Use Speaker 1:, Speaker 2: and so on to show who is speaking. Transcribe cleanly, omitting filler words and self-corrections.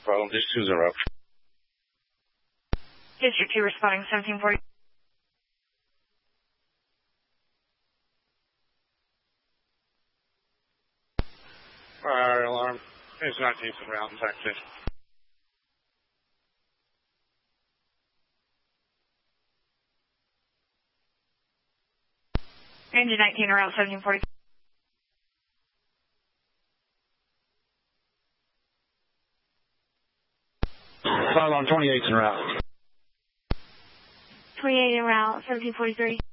Speaker 1: Problem, just 20.
Speaker 2: District 2 responding 1740.
Speaker 1: Fire alarm. It's 19th and route, taxi.
Speaker 2: Engine 19 around 1740.
Speaker 1: Fire alarm 28th en route.
Speaker 2: 28 en route, 1743.